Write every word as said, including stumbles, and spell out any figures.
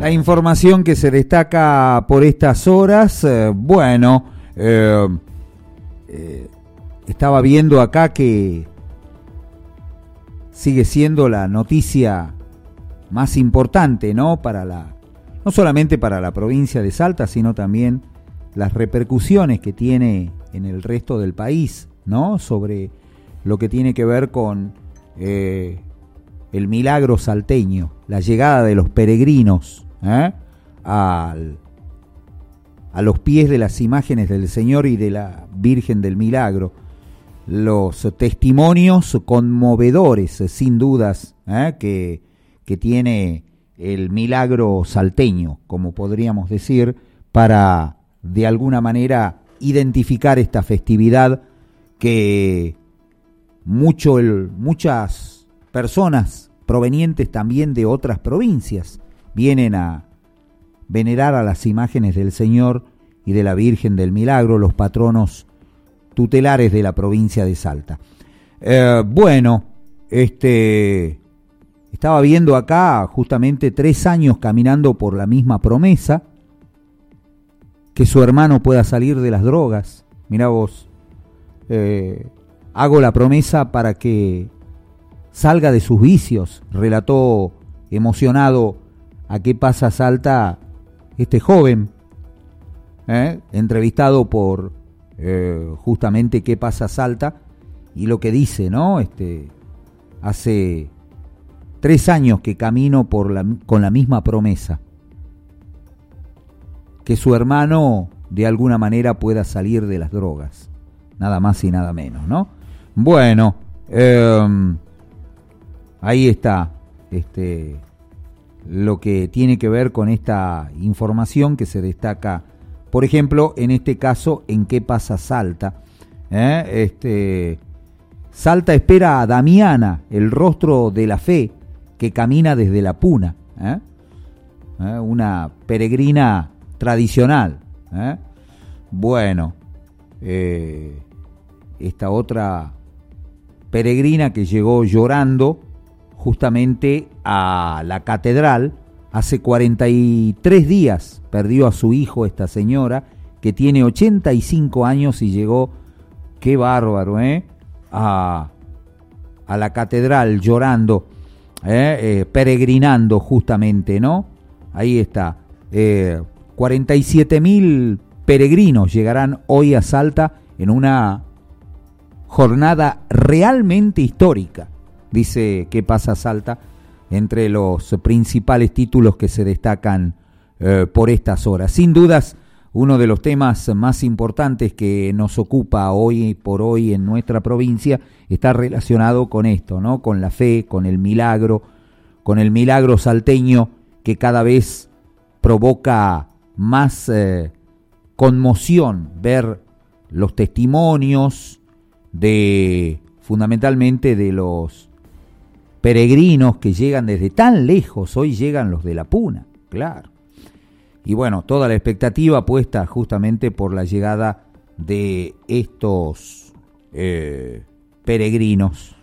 La información que se destaca por estas horas, eh, bueno, eh, eh, estaba viendo acá que sigue siendo la noticia más importante, ¿no? Para la, no solamente para la provincia de Salta, sino también las repercusiones que tiene en el resto del país, ¿no? Sobre lo que tiene que ver con eh, el milagro salteño, la llegada de los peregrinos ¿eh? Al, a los pies de las imágenes del Señor y de la Virgen del Milagro. Los testimonios conmovedores, sin dudas, ¿eh? que, que tiene el milagro salteño, como podríamos decir, para de alguna manera identificar esta festividad que mucho el, muchas personas provenientes también de otras provincias vienen a venerar a las imágenes del Señor y de la Virgen del Milagro, los patronos tutelares de la provincia de Salta. Eh, bueno, este estaba viendo acá justamente tres años caminando por la misma promesa, que su hermano pueda salir de las drogas. Mirá vos, eh, hago la promesa para que salga de sus vicios, relató emocionado a Qué Pasa Salta este joven, eh, entrevistado por eh, justamente Qué Pasa Salta, y lo que dice, ¿no? Este, hace tres años que camino por la, con la misma promesa, que su hermano de alguna manera pueda salir de las drogas, nada más y nada menos, ¿no? Bueno, eh, ahí está, este, lo que tiene que ver con esta información que se destaca, por ejemplo, en este caso, en Qué Pasa Salta. ¿Eh? Este, Salta espera a Damiana, el rostro de la fe, que camina desde la Puna. ¿Eh? ¿Eh? Una peregrina tradicional. ¿Eh? Bueno, eh, esta otra peregrina que llegó llorando justamente a la catedral. Hace cuarenta y tres días perdió a su hijo esta señora, que tiene ochenta y cinco años, y llegó, qué bárbaro, ¿eh? a, a la catedral llorando, ¿eh? Eh, peregrinando justamente, ¿no? Ahí está. Eh, cuarenta y siete mil peregrinos llegarán hoy a Salta en una jornada realmente histórica, dice Qué Pasa Salta, entre los principales títulos que se destacan eh, por estas horas. Sin dudas, uno de los temas más importantes que nos ocupa hoy por hoy en nuestra provincia está relacionado con esto, ¿no? Con la fe, con el milagro, con el milagro salteño, que cada vez provoca más eh, conmoción ver los testimonios de, fundamentalmente, de los peregrinos que llegan desde tan lejos. Hoy llegan los de la Puna, claro. Y bueno, toda la expectativa puesta justamente por la llegada de estos eh, peregrinos